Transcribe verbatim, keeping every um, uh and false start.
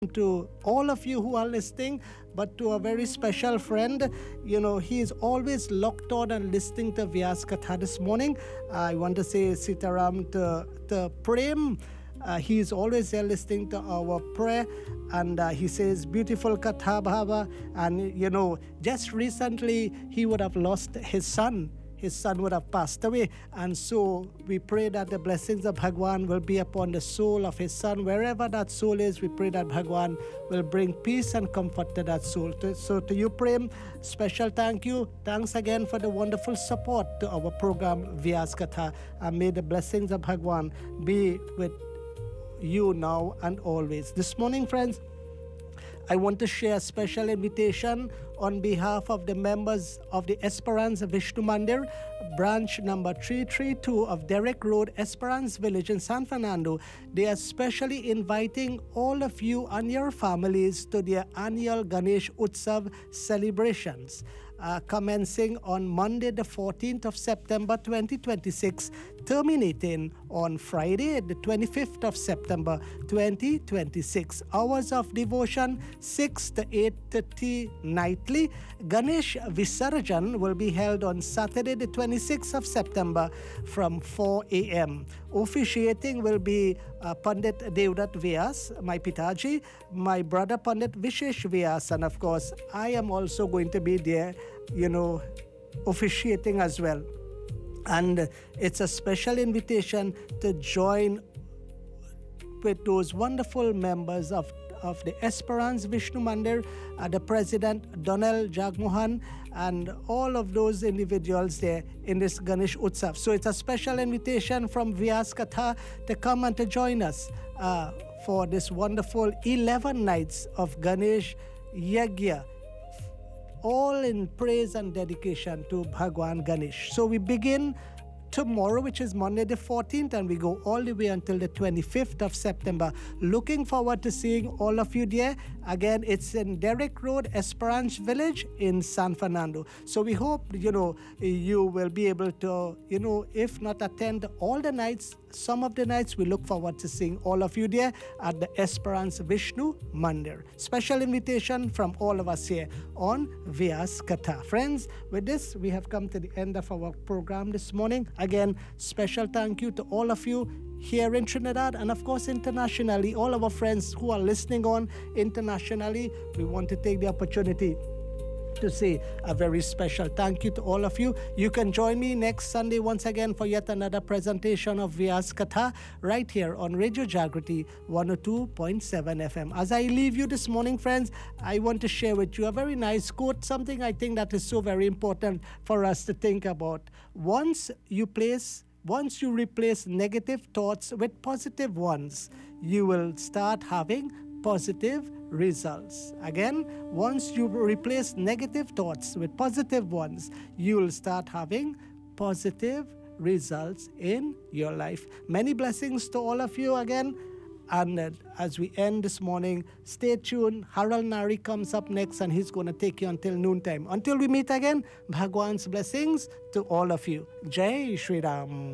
to all of you who are listening, but to a very special friend. You know, he is always locked on and listening to Vyas Katha this morning. I want to say Sitaram to, to Prem. Uh, he is always there listening to our prayer, and uh, he says, beautiful Katha Bhava. And, you know, just recently he would have lost his son. His son would have passed away. And so we pray that the blessings of Bhagwan will be upon the soul of his son. Wherever that soul is, we pray that Bhagwan will bring peace and comfort to that soul. So to you, Prem, special thank you. Thanks again for the wonderful support to our program, Vyas Katha. And may the blessings of Bhagwan be with you now and always. This morning, friends, I want to share a special invitation on behalf of the members of the Esperance Vishnu Mandir, branch number three thirty-two of Derrick Road, Esperance Village in San Fernando. They are specially inviting all of you and your families to their annual Ganesh Utsav celebrations. Uh, commencing on Monday the fourteenth of September twenty twenty-six, terminating on Friday the twenty-fifth of September twenty twenty-six. Hours of devotion six to eight thirty nightly. Ganesh Visarjan will be held on Saturday the twenty-sixth of September from four a.m. Officiating will be uh, Pandit Devdat Vyas, my Pitaji, my brother Pandit Vishesh Vyas, and of course I am also going to be there, you know, officiating as well. And it's a special invitation to join with those wonderful members of, of the Esperance Vishnu Mandir, uh, the president Donald Jagmohan, and all of those individuals there in this Ganesh Utsav. So it's a special invitation from Vyas Katha to come and to join us uh, for this wonderful eleven nights of Ganesh Yagya, all in praise and dedication to Bhagwan Ganesh. So we begin tomorrow, which is Monday the fourteenth, and we go all the way until the twenty-fifth of September. Looking forward to seeing all of you there. Again, it's in Derrick Road, Esperance Village in San Fernando. So we hope, you know, you will be able to, you know, if not attend all the nights, some of the nights, we look forward to seeing all of you there at the Esperance Vishnu Mandir. Special invitation from all of us here on Vyas Katha. Friends, with this, we have come to the end of our program this morning. Again, special thank you to all of you here in Trinidad and of course internationally, all our friends who are listening on internationally. We want to take the opportunity to say a very special thank you to all of you. You can join me next Sunday once again for yet another presentation of Vyas Katha right here on Radio Jagriti one oh two point seven F M. As I leave you this morning, friends, I want to share with you a very nice quote, something I think that is so very important for us to think about. Once you place Once you replace negative thoughts with positive ones, you will start having positive results. Again, once you replace negative thoughts with positive ones, you will start having positive results in your life. Many blessings to all of you again. And uh, as we end this morning, stay tuned. Haral Nari comes up next and he's going to take you until noontime. Until we meet again, Bhagwan's blessings to all of you. Jai Shri Ram.